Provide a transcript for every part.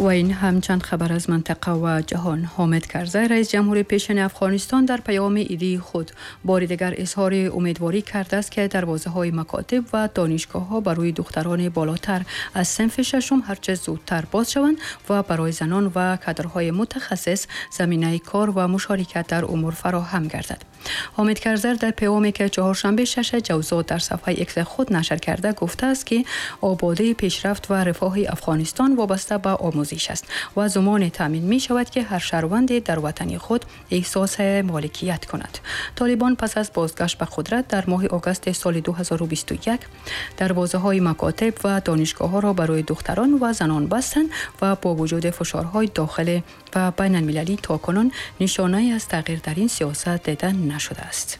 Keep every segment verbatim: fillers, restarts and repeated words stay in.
و این هم چند خبر از منطقه و جهان. حامد کرزی رئیس جمهور پیشین افغانستان در پیام عیدی خود بار دیگر اظهار امیدواری کرده است که دروازه‌های مکاتب و دانشگاه‌ها برای دختران بالاتر از صنف ششم هرچه زودتر باز شوند و برای زنان و کادرهای متخصص زمینه کار و مشارکت در امور فراهم گردد. حامد کرزی در پیامی که چهارشنبه شش جوزا در صفحه ایکس خود نشر کرده گفته است که آبادی پیشرفت و رفاه افغانستان وابسته به آموزش است و زمان تامین می شود که هر شهروند در وطن خود احساس مالکیت کند. طالبان پس از بازگشت به قدرت در ماه آگوست سال دو هزار و بیست و یک دروازه‌های مکاتب و دانشگاه‌ها را برای دختران و زنان بستند و با وجود فشارهای داخلی و بین المللی تاکنون نشانه‌ای از تغییر در این سیاست دیده نشده است.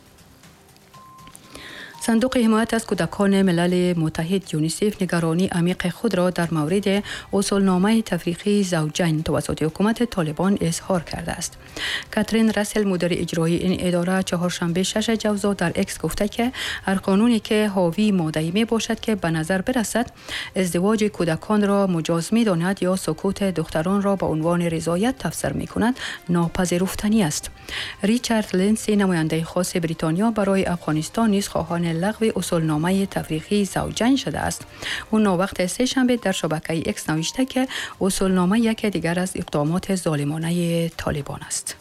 صندوق حمایت از کودکان ملل متحد یونیسف نگرانی عمیق خود را در مورد اصولنامه تفریقی زوجین توسط حکومت طالبان اظهار کرده است. کاترین راسل مدیر اجرایی این اداره چهارشنبه شش جوزا در اکس گفته که هر قانونی که حاوی ماده‌ای می باشد که به نظر برسد ازدواج کودکان را مجاز می داند یا سکوت دختران را به عنوان رضایت تفسیر می کند ناپذیرفتنی است. ریچارد لنسی نماینده خاص بریتانیا برای افغانستان نیز خواهان لغو اصولنامه تفریقی زوجین شده است. اون وقت سه شنبه در شبکه ایکس نوشته که اصولنامه یک دیگر از اقدامات ظالمانه طالبان است.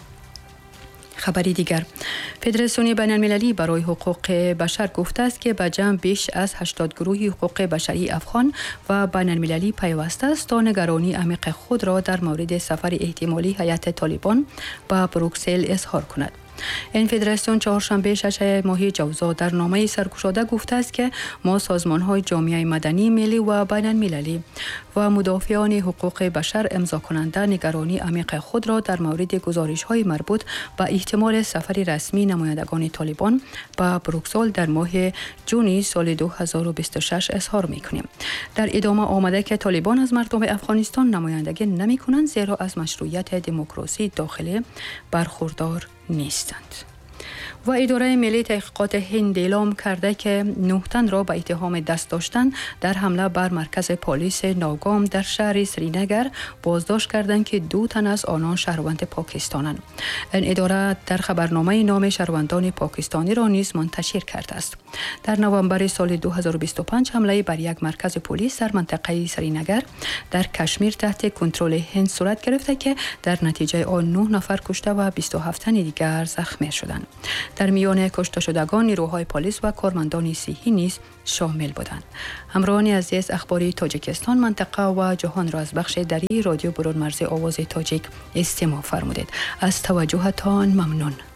خبری دیگر، فدراسیون بین المللی برای حقوق بشر گفته است که به جمع بیش از هشتاد گروه حقوق بشری افغان و بین المللی پیوسته است تا نگرانی عمیق خود را در مورد سفر احتمالی هیئت طالبان به بروکسل اظهار کند. این فدراسیون چهارشنبه شش ماه جوزا در نامه سرگشاده گفته است که ما سازمان‌های جامعه مدنی ملی و بین المللی و مدافعان حقوق بشر امضا کننده نگرانی عمیق خود را در مورد گزارش‌های مربوط به احتمال سفر رسمی نمایندگان طالبان به بروکسل در ماه جون سال دو هزار و بیست و شش اظهار می‌کنیم. در ادامه آمده که طالبان از مردم افغانستان نمایندگی نمی‌کنند زیرا از مشروعیت دموکراسی داخلی برخوردار نیستند. و اداره ملی تحقیقات هند اعلام کرده که نه تن را به اتهام دست داشتن در حمله بر مرکز پلیس ناگام در شهر سرینگر بازداشت کردند که دو تن از آنان شهروند پاکستانند. این اداره در خبرنامه نام شهروندان پاکستانی را نیز منتشر کرده است. در نوامبر سال دو هزار و بیست و پنج حمله بر یک مرکز پلیس در منطقه سرینگر در کشمیر تحت کنترل هند صورت گرفته که در نتیجه آن نه نفر کشته و بیست و هفت تن دیگر زخمی شدند. در میان کشته شدگان نیروهای پلیس و کارمندان صحی نیز شامل بودند. همراهان عزیز، اخباری تاجیکستان، منطقه و جهان را از بخش دری رادیو برون مرز آواز تاجیک استماع فرمودید. از توجهتان ممنون.